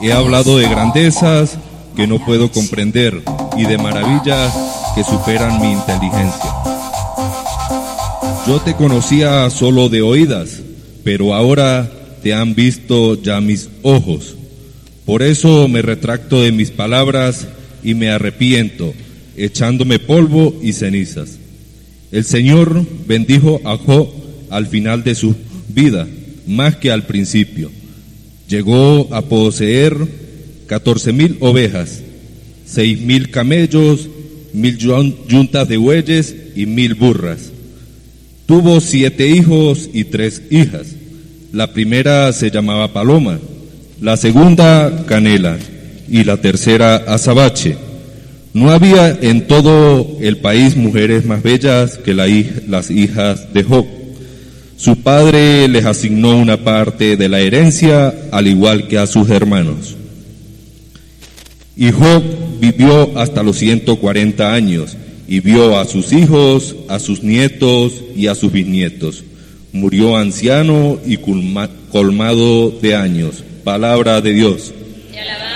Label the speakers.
Speaker 1: He hablado de grandezas que no puedo comprender y de maravillas que superan mi inteligencia. Yo te conocía solo de oídas, pero ahora te han visto ya mis ojos. Por eso me retracto de mis palabras y me arrepiento, echándome polvo y cenizas. El Señor bendijo a Job al final de su vida, más que al principio. Llegó a poseer 14,000 ovejas, 6,000 camellos, 1,000 yuntas de bueyes y 1,000 burras. Tuvo 7 hijos y 3 hijas. La primera se llamaba Paloma, la segunda Canela y la tercera Azabache. No había en todo el país mujeres más bellas que las hijas de Job. Su padre les asignó una parte de la herencia, al igual que a sus hermanos. Y Job vivió hasta los 140 años, y vio a sus hijos, a sus nietos y a sus bisnietos. Murió anciano y colmado de años. Palabra de Dios.
Speaker 2: Te alabamos.